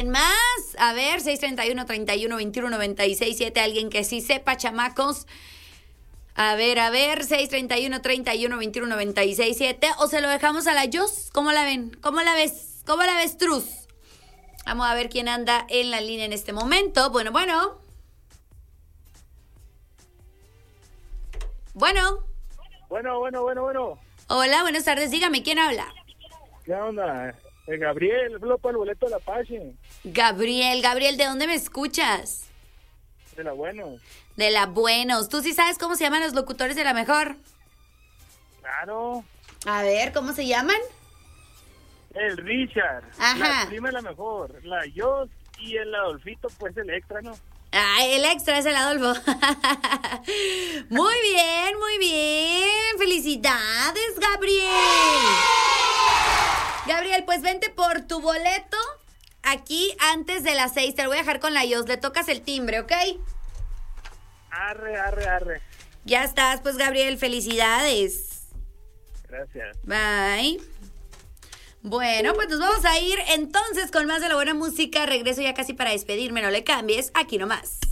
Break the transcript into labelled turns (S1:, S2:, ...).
S1: Más, a ver, 631-31-21-96-7, alguien que sí sepa, chamacos. A ver, 631-31-21-96-7, o se lo dejamos a la Jos. ¿Cómo la ven? ¿Cómo la ves? ¿Cómo la ves, Truz? Vamos a ver quién anda en la línea en este momento. Bueno. Hola, buenas tardes, dígame, ¿quién habla?
S2: ¿Qué onda? Gabriel, hablo para el boleto de la Apache.
S1: Gabriel, ¿de dónde me escuchas?
S2: De la Buenos.
S1: De la Buenos. ¿Tú sí sabes cómo se llaman los locutores de la mejor?
S2: Claro.
S1: A ver, ¿cómo se llaman?
S2: El Richard.
S1: Ajá.
S2: La prima es la mejor. La Jos y el Adolfito, pues el extra, ¿no?
S1: Ah, el extra es el Adolfo. Muy bien. Felicidades, Gabriel. Gabriel, pues vente por tu boleto aquí antes de las 6. Te lo voy a dejar con la Jos. Le tocas el timbre, ¿ok?
S2: Arre.
S1: Ya estás, pues, Gabriel. Felicidades.
S2: Gracias.
S1: Bye. Bueno, pues nos vamos a ir entonces con más de la buena música. Regreso ya casi para despedirme. No le cambies. Aquí nomás.